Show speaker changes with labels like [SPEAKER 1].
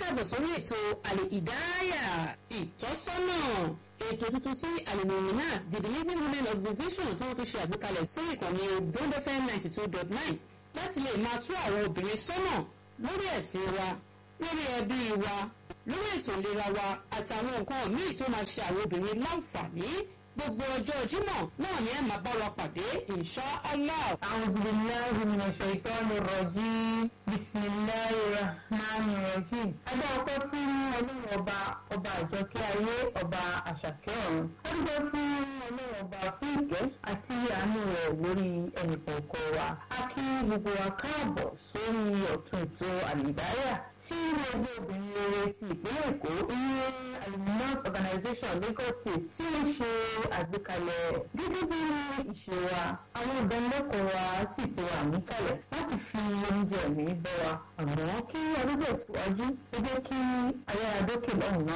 [SPEAKER 1] káàbọ̀ sórí ètò Al-Hidayah ìtọ́sọ́nà ètò tuntun tí Al-Muminat the Believing Women Organization tí wọ́n ti ṣe àgbékalẹ̀ sí ìkànnì Bond FM 92.9 láti lè máa tú àwọn obìnrin sọ́nà lórí ẹ̀sìn wa lórí ẹbí wa lórí ètò ìlera wa àtàwọn nǹkan míì tó máa ṣe àwọn obìnrin láǹfààní gbogbo ọjọ́ Jímọ̀ náà ni ẹ máa bá wa pàdé insha Allah.
[SPEAKER 2] A'udhu billahi minash shaitanir rajim. Bismillahir rahmanir rahim. Adá ọpẹ́ fún Ọlọ́run ọba àjọkẹ́ ayé, ọba àṣàkẹ́ ọ̀run. Ó dúpẹ́ fún Ọlọ́run ọba fún ìkẹ́ àti àánú rẹ̀ lórí ẹnìkọ̀ọ̀kan wa. A kí gbogbo wa káàbọ̀ sórí ọ̀tún ètò Al-Hidayah tí gbogbo obìnrin rere ti ìpínlẹ̀ Èkó ní Al-Muminat Organization Lagos State tí ó ṣe àgbékalẹ̀ gẹ́gẹ́ bí ìṣe wa. Àwọn ìdánilẹ́kọ̀ọ́ wa sì ti wà níkàlẹ̀ láti fi oúnjẹ mi bọ́ wa. Àmọ́ kí ọdún tẹ̀síwájú ó jẹ́ kí ayára dókè lọ́hùn náà.